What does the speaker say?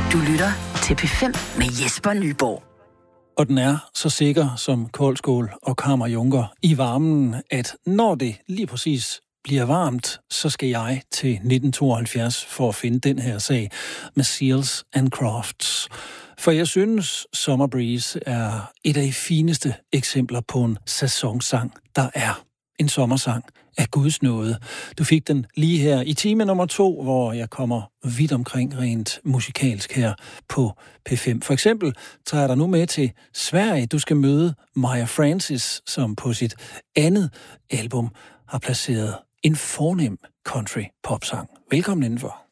Du lytter til P5 med Jesper Nyborg. Og den er så sikker som koldskål og kammerjunker i varmen, at når det lige præcis bliver varmt, så skal jeg til 1972 for at finde den her sag med Seals and Crofts. For jeg synes, Summer Breeze er et af de fineste eksempler på en sæsonsang, der er. En sommersang af Guds nåde. Du fik den lige her i time nummer 2, hvor jeg kommer vidt omkring rent musikalsk her på P5. For eksempel tager jeg dig nu med til Sverige. Du skal møde Maja Francis, som på sit andet album har placeret en fornem country popsang. Velkommen indenfor.